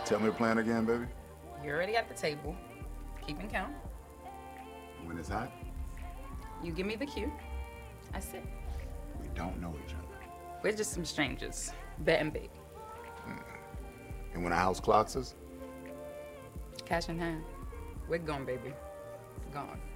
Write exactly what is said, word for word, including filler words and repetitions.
Tell me the plan again, baby. You're already at the table. Keeping count. When it's hot, You give me the cue. I sit. we don't know each other. We're just some strangers. Betting big. And when the house clocks us, Cash in hand. We're gone, baby. Gone.